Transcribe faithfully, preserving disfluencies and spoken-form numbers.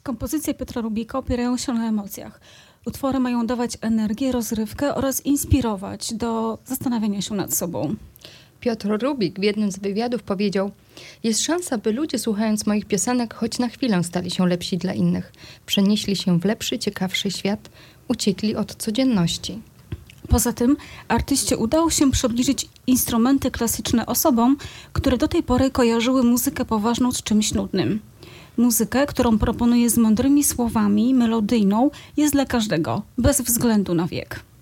Kompozycje Piotra Rubika opierają się na emocjach. Utwory mają dawać energię, rozrywkę oraz inspirować do zastanawiania się nad sobą. Piotr Rubik w jednym z wywiadów powiedział: jest szansa, by ludzie słuchając moich piosenek choć na chwilę stali się lepsi dla innych. Przenieśli się w lepszy, ciekawszy świat, uciekli od codzienności. Poza tym artyście udało się przybliżyć instrumenty klasyczne osobom, które do tej pory kojarzyły muzykę poważną z czymś nudnym. Muzykę, którą proponuje z mądrymi słowami, melodyjną, jest dla każdego, bez względu na wiek.